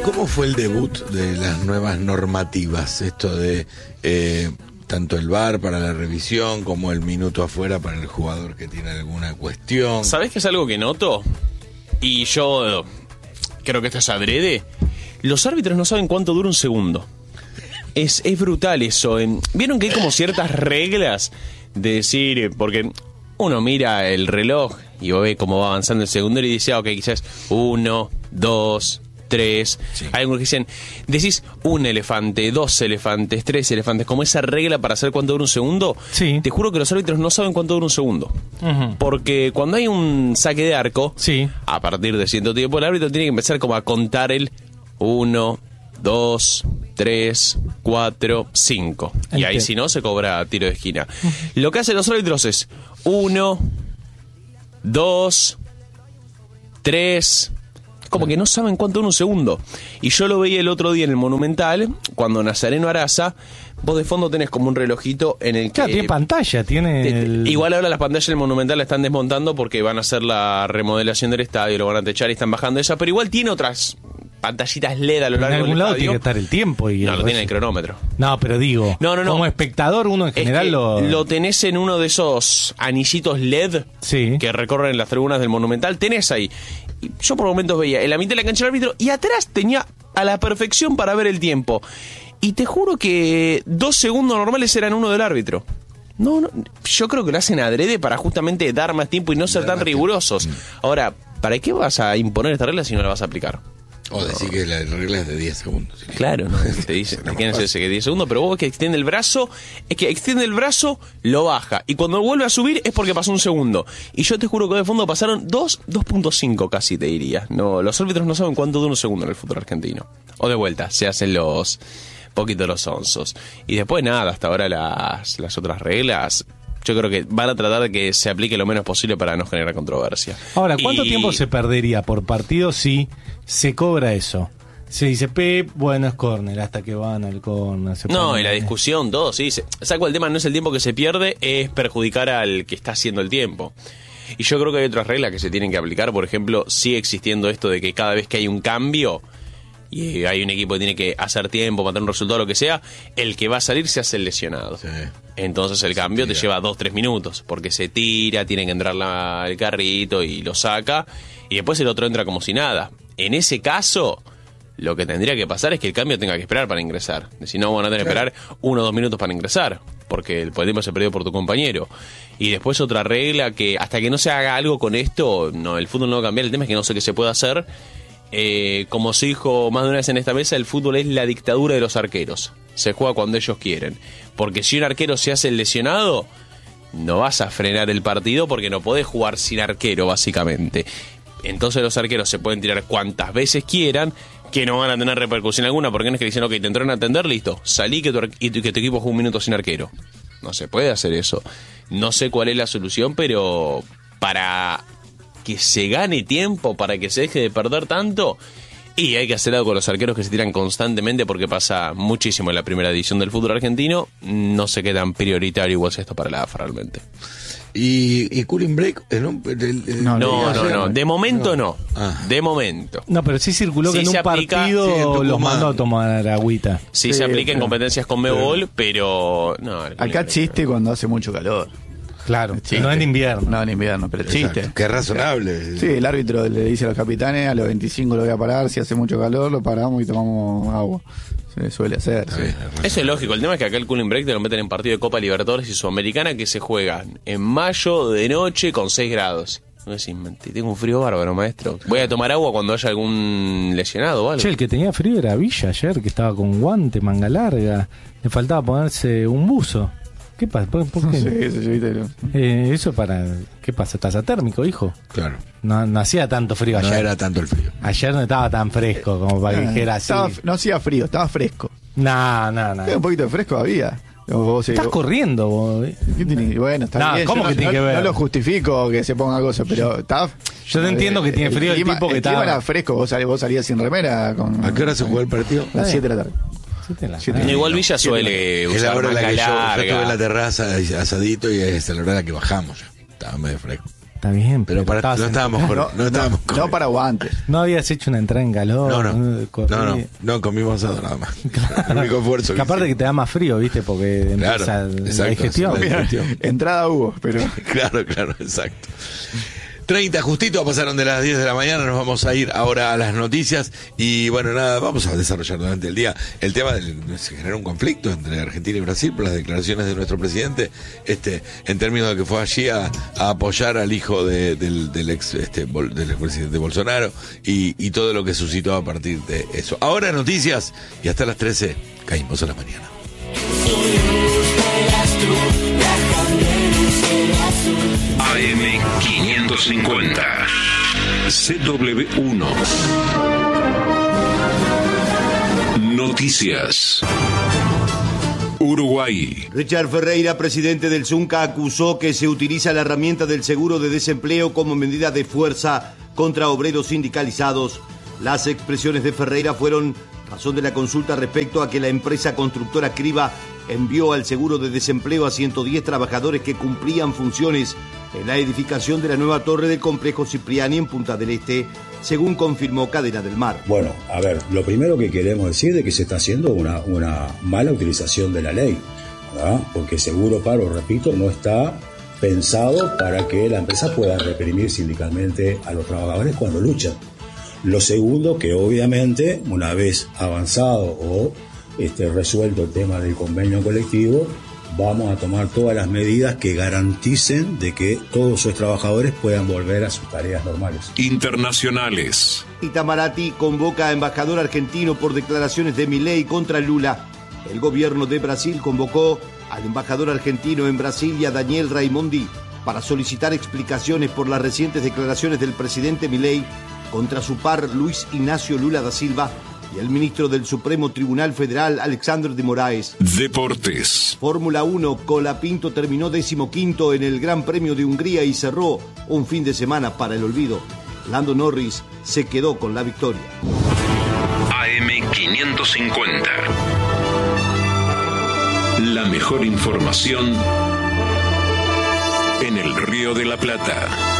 ¿Cómo fue el debut de las nuevas normativas? Esto de tanto el VAR para la revisión como el minuto afuera para el jugador que tiene alguna cuestión. ¿Sabés qué es algo que noto? Y yo creo que esto es adrede. Los árbitros no saben cuánto dura un segundo. Es brutal eso. Vieron que hay como ciertas reglas de decir, porque uno mira el reloj y ve cómo va avanzando el segundo y dice, ok, quizás 1, 2, 3. Sí. Hay algunos que dicen, decís un elefante, 2 elefantes, 3 elefantes, como esa regla para saber cuánto dura un segundo. Sí. Te juro que los árbitros no saben cuánto dura un segundo. Uh-huh. Porque cuando hay un saque de arco, sí, a partir de cierto tiempo, el árbitro tiene que empezar como a contar el 1, 2, 3, 4, 5. Y ahí si no, se cobra tiro de esquina. Uh-huh. Lo que hacen los árbitros es 1, 2, 3... como que no saben cuánto dura un segundo. Y yo lo veía el otro día en el Monumental, cuando Nazareno Araza, vos de fondo tenés como un relojito en el que... Claro, tiene pantalla, Igual ahora las pantallas del Monumental la están desmontando porque van a hacer la remodelación del estadio, lo van a techar y están bajando esa, pero igual tiene otras pantallitas LED a lo largo del estadio. En algún lado tiene que estar el tiempo. Y no, lo tiene el cronómetro. No, pero digo, no. Como espectador uno en general lo tenés en uno de esos anillitos LED, sí, que recorren las tribunas del Monumental, tenés ahí. Yo por momentos veía en la mitad de la cancha el árbitro y atrás tenía a la perfección para ver el tiempo. Y te juro que 2 segundos normales eran uno del árbitro. No, yo creo que lo hacen adrede para justamente dar más tiempo y no ser tan rigurosos. Ahora, ¿para qué vas a imponer esta regla si no la vas a aplicar? O decir que la regla es de 10 segundos. ¿Sí? Claro, ¿no? Te dicen, ¿quién es ese que 10 segundos? Pero vos que extiende el brazo, lo baja. Y cuando vuelve a subir es porque pasó un segundo. Y yo te juro que de fondo pasaron 2.5 casi, te diría. No, los árbitros no saben cuánto dura un segundo en el fútbol argentino. O de vuelta, se hacen los onzos. Y después nada, hasta ahora las otras reglas... Yo creo que van a tratar de que se aplique lo menos posible para no generar controversia. Ahora, ¿cuánto tiempo se perdería por partido si se cobra eso? Se dice, bueno, es córner, hasta que van al córner. No, y la discusión, todo, sí. Saco el tema, no es el tiempo que se pierde, es perjudicar al que está haciendo el tiempo. Y yo creo que hay otras reglas que se tienen que aplicar. Por ejemplo, sigue existiendo esto de que cada vez que hay un cambio... y hay un equipo que tiene que hacer tiempo, mantener un resultado, lo que sea, el que va a salir se hace el lesionado. Sí. Entonces el cambio te lleva 2-3 minutos, porque se tira, tiene que entrar el carrito y lo saca, y después el otro entra como si nada. En ese caso, lo que tendría que pasar es que el cambio tenga que esperar para ingresar. Si no, van a tener que esperar 1 o 2 minutos para ingresar, porque el tiempo se perdió por tu compañero. Y después otra regla que hasta que no se haga algo con esto, no, el fútbol no va a cambiar. El tema es que no sé qué se puede hacer. Como se dijo más de una vez en esta mesa, el fútbol es la dictadura de los arqueros. Se juega cuando ellos quieren. Porque si un arquero se hace el lesionado, no vas a frenar el partido porque no podés jugar sin arquero, básicamente. Entonces los arqueros se pueden tirar cuantas veces quieran, que no van a tener repercusión alguna, porque no es que dicen, ok, te entraron a atender, listo, salí que tu equipo juegue un minuto sin arquero. No se puede hacer eso. No sé cuál es la solución, pero para... que se gane tiempo, para que se deje de perder tanto, y hay que hacer algo con los arqueros que se tiran constantemente, porque pasa muchísimo en la primera edición del fútbol argentino. No sé qué tan prioritario igual es esto para la AFA realmente. ¿Y cooling break? No, de momento no. De momento. No, pero sí circuló que en un partido los mandó a tomar agüita. Sí, se aplica en competencias con Conmebol, pero... no. Acá chiste cuando hace mucho calor. Claro, no en invierno. No en invierno, pero chiste. Qué razonable. Sí, el árbitro le dice a los capitanes, a los 25 lo voy a parar, si hace mucho calor lo paramos y tomamos agua. Se suele hacer. Sí. Eso es lógico, el tema es que acá el cooling break te lo meten en partido de Copa Libertadores y Sudamericana que se juegan en mayo de noche con 6 grados. No decís, tengo un frío bárbaro, maestro. Voy a tomar agua cuando haya algún lesionado o algo. Che, el que tenía frío era Villa ayer, que estaba con guante, manga larga. Le faltaba ponerse un buzo. ¿Qué pasa? ¿Por qué? Sí, eso para... ¿Qué pasa? ¿Estás atérmico, hijo? Claro. No hacía tanto frío ayer. No era tanto el frío. Ayer no estaba tan fresco como para que dijera así. No hacía frío, estaba fresco. No. Un poquito de fresco había. Estás corriendo, vos. Bueno, está bien. ¿Cómo que tiene que ver? No lo justifico que se ponga cosas, pero está... Yo te entiendo que tiene frío el tipo que estaba... El clima era fresco, vos salías sin remera. ¿A qué hora se jugó el partido? A las 7 de la tarde. Igual Villa suele usar es la hora en la que larga. yo estuve en la terraza asadito y es la hora en la que bajamos. Estaba medio fresco. Está bien, pero no estábamos no para guantes. No habías hecho una entrada en calor. No, comimos asado nada más. El único esfuerzo que aparte que te da más frío, ¿viste? Porque empieza la digestión. Entrada hubo, pero... Claro, exacto. 30 justito, pasaron de las 10 de la mañana, nos vamos a ir ahora a las noticias y bueno, nada, vamos a desarrollar durante el día el tema se generó un conflicto entre Argentina y Brasil por las declaraciones de nuestro presidente, en términos de que fue allí a apoyar al hijo del expresidente Bolsonaro y todo lo que suscitó a partir de eso. Ahora noticias y hasta las 13 caímos a la mañana. AM550 CW1 Noticias. Uruguay. Richard Ferreira, presidente del Zunca, acusó que se utiliza la herramienta del seguro de desempleo como medida de fuerza contra obreros sindicalizados. Las expresiones de Ferreira fueron razón de la consulta respecto a que la empresa constructora Criba envió al seguro de desempleo a 110 trabajadores que cumplían funciones en la edificación de la nueva torre del complejo Cipriani en Punta del Este, según confirmó Cadena del Mar. Bueno, a ver, lo primero que queremos decir es que se está haciendo una mala utilización de la ley, ¿verdad? Porque seguro paro, repito, no está pensado para que la empresa pueda reprimir sindicalmente a los trabajadores cuando luchan. Lo segundo, que obviamente, una vez avanzado o resuelto el tema del convenio colectivo, vamos a tomar todas las medidas que garanticen de que todos sus trabajadores puedan volver a sus tareas normales. Internacionales. Itamaraty convoca a embajador argentino por declaraciones de Milei contra Lula. El gobierno de Brasil convocó al embajador argentino en Brasil y a Daniel Raimondi para solicitar explicaciones por las recientes declaraciones del presidente Milei contra su par Luis Ignacio Lula da Silva y el ministro del Supremo Tribunal Federal, Alexandre de Moraes. Deportes. Fórmula 1, Colapinto terminó 15º en el Gran Premio de Hungría y cerró un fin de semana para el olvido. Lando Norris se quedó con la victoria. AM550. La mejor información en el Río de la Plata.